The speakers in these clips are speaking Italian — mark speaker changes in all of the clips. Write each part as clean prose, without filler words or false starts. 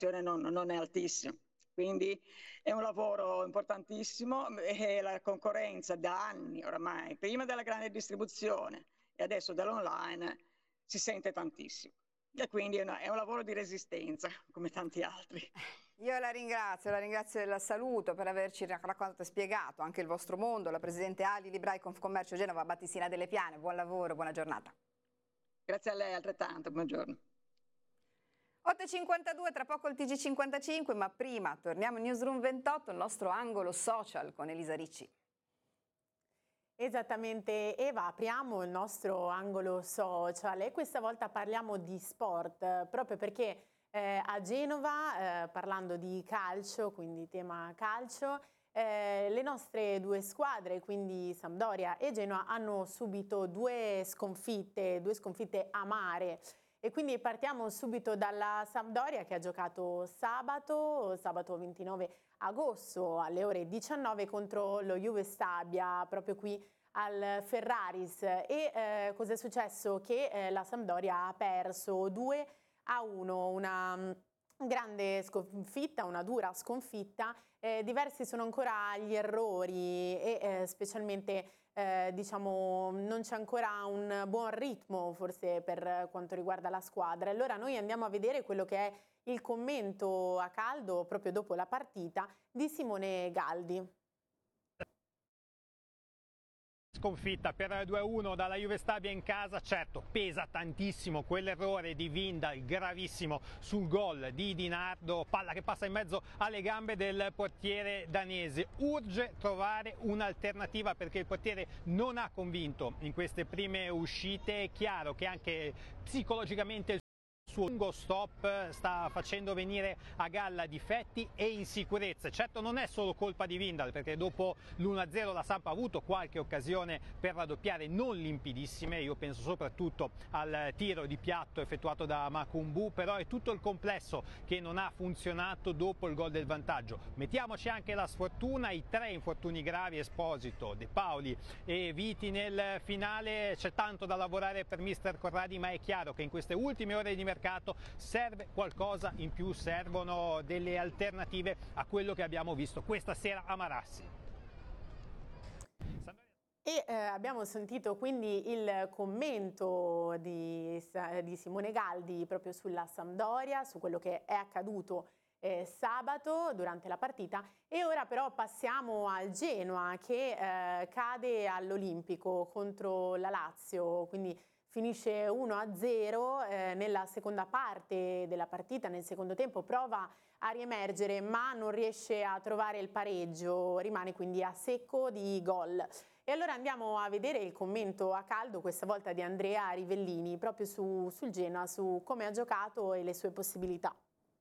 Speaker 1: non è altissima. Quindi è un lavoro importantissimo e la concorrenza da anni oramai, prima della grande distribuzione e adesso dell'online, si sente tantissimo. E quindi è un lavoro di resistenza, come tanti altri.
Speaker 2: Io la ringrazio e la saluto per averci raccontato e spiegato anche il vostro mondo. La Presidente Ali Librai Confcommercio Genova, Battistina Delle Piane. Buon lavoro, buona giornata.
Speaker 1: Grazie a lei altrettanto, buongiorno.
Speaker 2: 8.52, tra poco il TG55, ma prima torniamo in Newsroom 28, il nostro angolo social con Elisa Ricci.
Speaker 3: Esattamente Eva, apriamo il nostro angolo social e questa volta parliamo di sport, proprio perché a Genova, parlando di calcio, quindi tema calcio, le nostre due squadre, quindi Sampdoria e Genoa, hanno subito due sconfitte amare. E quindi partiamo subito dalla Sampdoria che ha giocato sabato 29 agosto alle ore 19 contro lo Juve Stabia, proprio qui al Ferraris. E cos'è successo? Che la Sampdoria ha perso 2-1, una grande sconfitta, una dura sconfitta. Diversi sono ancora gli errori e specialmente diciamo non c'è ancora un buon ritmo forse per quanto riguarda la squadra. Allora noi andiamo a vedere quello che è il commento a caldo proprio dopo la partita di Simone Galdi.
Speaker 4: Sconfitta per 2-1 dalla Juve Stabia in casa, certo pesa tantissimo quell'errore di Vindal gravissimo sul gol di Di Nardo, palla che passa in mezzo alle gambe del portiere danese. Urge trovare un'alternativa perché il portiere non ha convinto in queste prime uscite. È chiaro che anche psicologicamente il suo lungo stop sta facendo venire a galla difetti e insicurezze. Certo non è solo colpa di Vindal, perché dopo l'1-0 la Samp ha avuto qualche occasione per raddoppiare, non limpidissime. Io penso soprattutto al tiro di piatto effettuato da Makumbu, però è tutto il complesso che non ha funzionato dopo il gol del vantaggio. Mettiamoci anche la sfortuna, i 3 infortuni gravi, Esposito, De Paoli e Viti nel finale. C'è tanto da lavorare per mister Corradi, ma è chiaro che in queste ultime ore di mercato serve qualcosa in più, servono delle alternative a quello che abbiamo visto questa sera a Marassi.
Speaker 3: E abbiamo sentito quindi il commento di Simone Galdi proprio sulla Sampdoria, su quello che è accaduto sabato durante la partita. E ora però passiamo al Genoa che cade all'Olimpico contro la Lazio, quindi finisce 1-0 nella seconda parte della partita, nel secondo tempo prova a riemergere ma non riesce a trovare il pareggio, rimane quindi a secco di gol. E allora andiamo a vedere il commento a caldo, questa volta di Andrea Rivellini, proprio sul Genoa, su come ha giocato e le sue possibilità.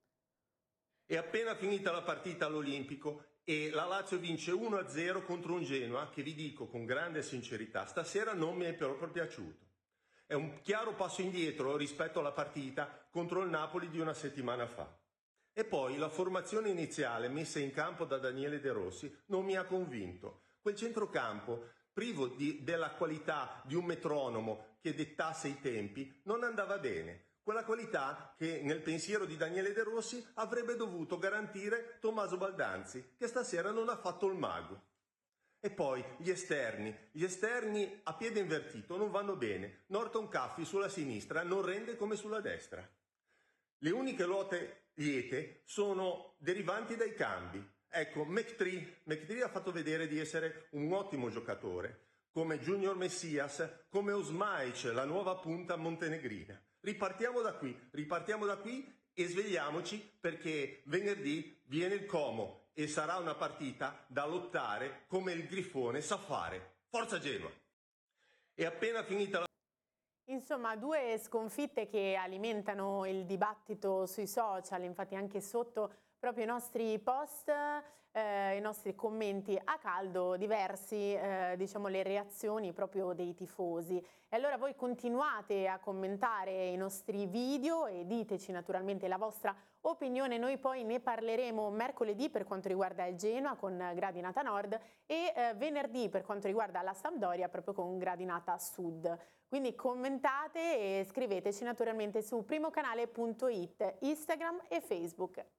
Speaker 5: È appena finita la partita all'Olimpico e la Lazio vince 1-0 contro un Genoa che, vi dico con grande sincerità, stasera non mi è proprio piaciuto. È un chiaro passo indietro rispetto alla partita contro il Napoli di una settimana fa. E poi la formazione iniziale messa in campo da Daniele De Rossi non mi ha convinto. Quel centrocampo, privo della qualità di un metronomo che dettasse i tempi, non andava bene. Quella qualità che nel pensiero di Daniele De Rossi avrebbe dovuto garantire Tommaso Baldanzi, che stasera non ha fatto il mago. E poi gli esterni a piede invertito non vanno bene. Norton Caffey sulla sinistra non rende come sulla destra. Le uniche lotte liete sono derivanti dai cambi. Ecco, McTree ha fatto vedere di essere un ottimo giocatore, come Junior Messias, come Osmaic, la nuova punta montenegrina. Ripartiamo da qui e svegliamoci perché venerdì viene il Como e sarà una partita da lottare come il Grifone sa fare. Forza Genoa! È appena finita la...
Speaker 3: Insomma, due sconfitte che alimentano il dibattito sui social, infatti anche sotto proprio i nostri post, i nostri commenti a caldo, diversi, diciamo, le reazioni proprio dei tifosi. E allora voi continuate a commentare i nostri video e diteci naturalmente la vostra opinione. Noi poi ne parleremo mercoledì per quanto riguarda il Genoa con Gradinata Nord e venerdì per quanto riguarda la Sampdoria proprio con Gradinata Sud. Quindi commentate e scriveteci naturalmente su primocanale.it, Instagram e Facebook.